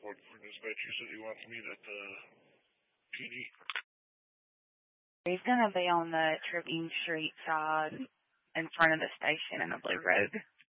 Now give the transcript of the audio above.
Or dispatch, you said he wants to meet at the PD. He's going to be on the Tribune Street side in front of the station in the Blue Road.